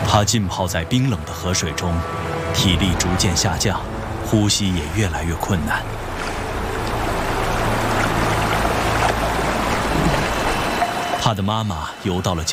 他浸泡在冰冷的河水中，体力逐渐下降，呼吸也越来越困难。他的妈妈游到了